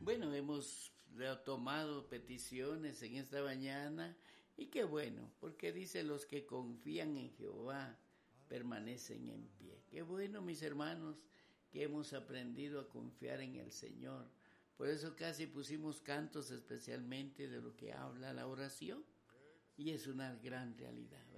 Bueno, hemos tomado peticiones en esta mañana y qué bueno, porque dice los que confían en Jehová permanecen en pie. Qué bueno, mis hermanos, que hemos aprendido a confiar en el Señor. Por eso casi pusimos cantos especialmente de lo que habla la oración y es una gran realidad.